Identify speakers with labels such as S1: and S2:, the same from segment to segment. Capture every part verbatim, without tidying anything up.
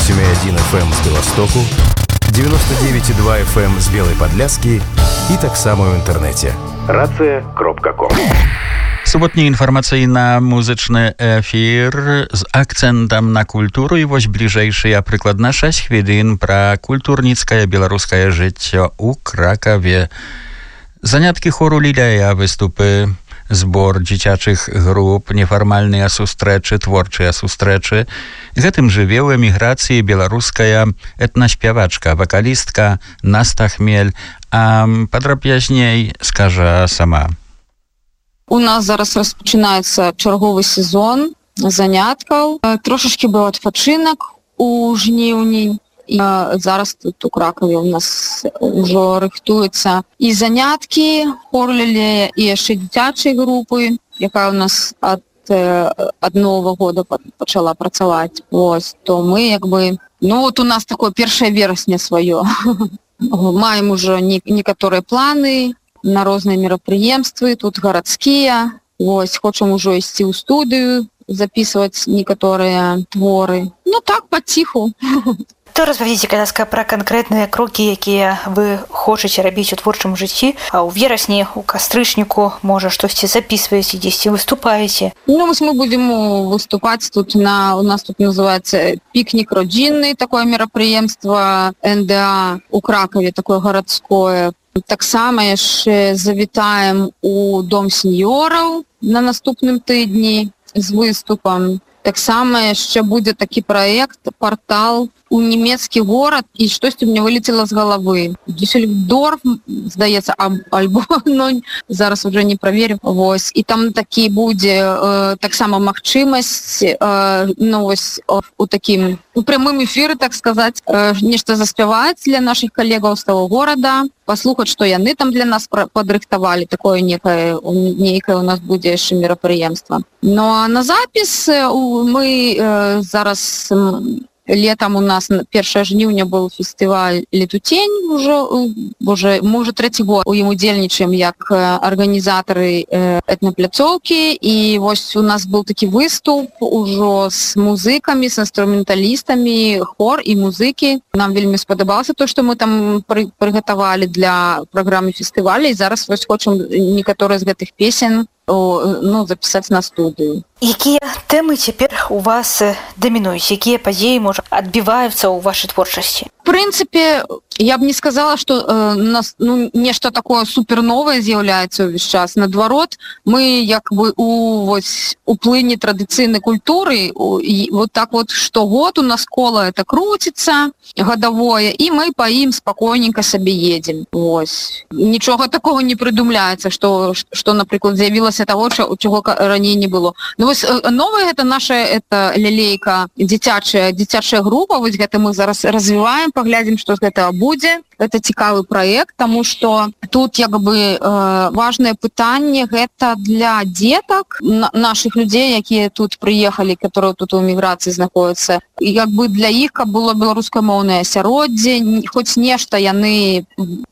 S1: восемь и один эф эм з Беластоку, девяносто девять и два эф эм з Белой Подляски і таксама ў інтэрнэце. рацыя кропка ком.
S2: Суботні інфармацыйна-музычны эфір з акцэнтам на культуру і вось бліжэйшыя прыкладна шэсць хвілін пра культурніцкае беларускае жыццё ў Кракаве. Заняткі хору Лілея, выступы, збор дзіцячых груп, нефармальныя сустрэчы, творчыя сустрэчы. Гэтым жыве ў эміграцыі беларуская этнаспявачка, вакалістка Наста Хмель, а падрабязней скажа сама.
S3: У нас зараз распачынаецца чарговы сезон заняткаў. Трошачкі быў адпачынак у жніўні. І зараз тут у Кракаве у нас ўжо рыхтуецца і заняткі хору Лілея, і яшчэ дзіцячай групы, якая у нас ад, ад Новага года пачала працаваць. Вось, то мы як бы... Ну вот у нас такое першае верасня сваё. Маем ужо некаторыя планы на розныя мерапрыемствы, тут гарадскія. Вось, хочам ужо ісці ў студыю, запісваць некаторыя творы. Ну так, паціху.
S4: То распавядзіце, калі ласка, пра канкрэтныя крокі, якія вы хочаце рабіць у творчым жыцці, а ў верасні, у кастрычніку, можа, штосьці запісваеце, дзесьці выступаеце?
S3: Ну, вось мы будзем выступаць тут на... У нас тут называецца пікнік родзінны, такое мерапрыемства эн дэ а у Кракаве, такое гарадское. Таксама яшчэ завітаем у Дом сеньораў на наступным тыдні з выступам. Таксама яшчэ будзе такі праект, партал у нямецкі горад, і штосьці мне вылецела з галавы. Дюссельдорф, здаецца, альбо, ну, зараз уже не праверю. Вось. І там такі будзе э, таксама магчымасць, э, ну, вось, у такім, у прямым эфіры, так сказаць, э, нешта заспяваць для нашых калегаў з таго горада, паслухаць, што яны там для нас падрыхтавалі, такое некае, нейкае у нас будзе яшчэ мерапрыемства. Ну, а на запіс мы э, зараз... Летом у нас першае жніўня был фестываль «Летутень», уже, уже, мы уже трэці год у ім удзельнічаем як арганізатары этнапляцоўкі, і вось у нас был такі выступ ужо з музыкамі, з інструменталістамі, хор і музыкі. Нам вельмі спадабалася то, што мы там прыгатавалі для праграмы фестываля, і зараз вось хочам некаторыя з гэтых песен ну, запісаць на студыю.
S4: Якія тэмы цяпер у вас дамінуюць? Якія падзеі, можа, адбіваюцца ў вашай творчасці?
S3: В прынцыпе, я б не сказала, што э, нас, ну, нешта такое суперновае з'яўляецца ўвесь час. Наадварот, мы як бы у вось у плыні традыцыйнай культуры, у, і вот так вот штогод у нас кола это крутіцца гадавое, і мы па ім спакойненька сабе едзем. Вось. Нічога такого не прыдумляецца, што, што напрыклад, з'явілася таго, чаго раней не было. Ну вось новая гэта наша это лялейка, дзіцячая, дзіцячая група, вось гэта мы зараз развіваем, паглядзім, што з гэтага будзе. Это цікавы праект, таму што тут як бы э, важнае пытанне гэта для дзетак, нашых людзей, якія тут прыехалі, которые тут у эміграцыі знаходзяцца. Як бы для іх, каб было беларускамоўнае асяроддзе, хоць нешта яны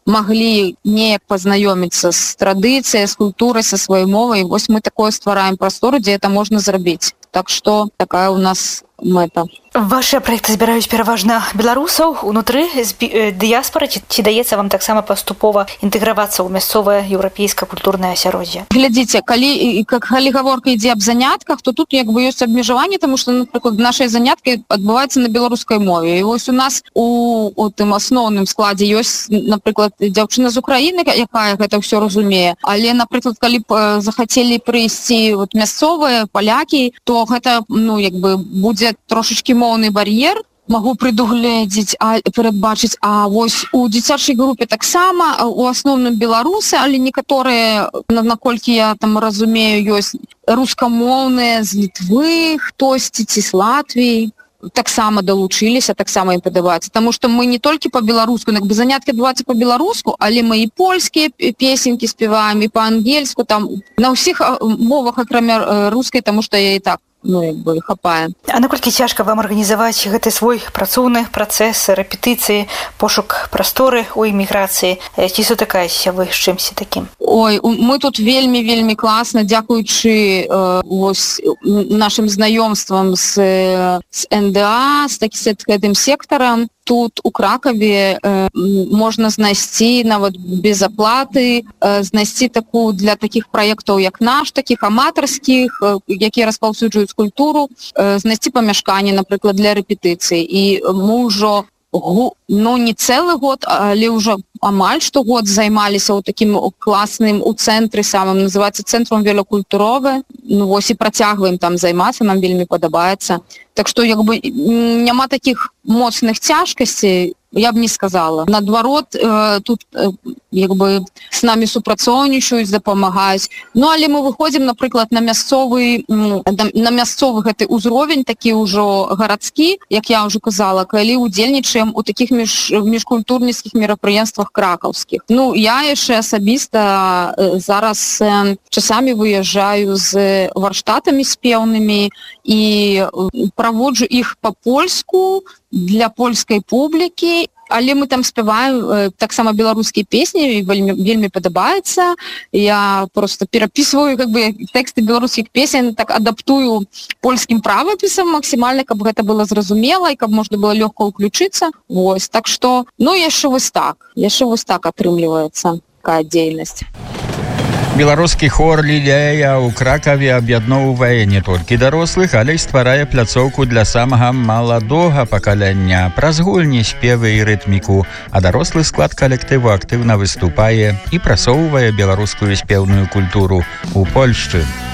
S3: маглі неяк пазнаёміцца з традыцыяй, з культурай, са сваёй мовай. Вось мы такое ствараем прастору, дзе это можна зрабіць. Так што такая у нас мэта.
S4: Вашыя праекты збіраюць пераважна беларусаў унутры дыяспоры, ці, ці даецца вам таксама паступова інтэгравацца ў мясцовае еўрапейскае культурнае асяроддзе?
S3: Глядзіце, калі, калі гаворка ідзе аб занятках, то тут як бы ёсць абмежаванне, таму што, напрыклад, нашыя заняткі адбываюцца на беларускай мове. І вось у нас у, у тым асноўным складзе ёсць, напрыклад, дзяўчына з Украіны, якая гэта ўсё разумее. Але, напрыклад, калі б захацелі прыйсці вот, мясцовыя палякі, то гэта, ну, як бы будзе трошачкі моўны бар'ер, магу прадугледзець, а перадбачыць, а вось у дзіцячай групе таксама, у асноўным беларусы, але некаторыя, наколькі я там разумею, ёсць рускамоўныя з Літвы, хтосьці ці з Латвіі. Таксама далучыліся, таксама ім падабаецца. Таму што мы не толькі па-беларуску, як бы заняткі адбываюцца па-беларуску, але мы і польскія песенькі спяваем, і па-ангельску, там на ўсіх мовах, акрамя рускай, таму што я і так ну, як бы, хапае.
S4: А наколькі цяжка вам арганізаваць гэты свой працоўны працэс, рэпетыцыі, пошук прасторы у эміграцыі? Ці сутыкаецеся вы з чымсьці такім?
S3: Ой, мы тут вельмі-вельмі класна, дзякуючы э, вось, нашим знаёмствам з, з эн дэ а, з, такі, з гэтым сектарам. Тут у Кракаве э, можна знайсці нават без аплаты, э, знайсці такую для такіх праектаў, як наш, такіх аматарскіх, э, якія распаўсюджваюць культуру, э, знайсці памяшканне, напрыклад, для рэпетыцыі. І мы ўжо, ну, не цэлы год, але ўжо амаль штогод займаліся ў такім класным у цэнтры самым, называецца цэнтрам велакультуровы. Ну, вось і працягваем там займацца, нам вельмі падабаецца. Так што, як бы, няма такіх моцных цяжкасцей, я б не сказала. Наадварот, э, тут э, як бы з намі супрацоўнічаюць, дапамагаюць. Ну, але мы выходзім, напрыклад, на мясцовы, на мясцовы гэты ўзровень, такі ўжо гарадскі, як я ўжо казала, калі удзельнічаем у такіх між, міжкультурніцкіх мерапрыемствах кракаўскіх. Ну, я яшчэ асабіста зараз э, часамі выязджаю з варштатамі спеўнымі і праводжу іх па-польску для польскай публікі, але мы там спяваем таксама беларускія песні, вельмі, вельмі падабаецца. Я просто перапісваю как бы тэксты беларускіх песен, так адаптую польскім правапісам максімальна, каб гэта было зразумела і каб можна было лёгка ўключыцца. Вось, так што, ну, яшчэ вось так, яшчэ вось так атрымліваецца такая дзейнасць.
S2: Беларускі хор «Лілея» ў Кракаве аб'ядноўвае не толькі дарослых, але і стварае пляцоўку для самага маладога пакалення праз гульні, спевы і рытміку, а дарослы склад калектыву актыўна выступае і прасоўвае беларускую спеўную культуру ў Польшчы.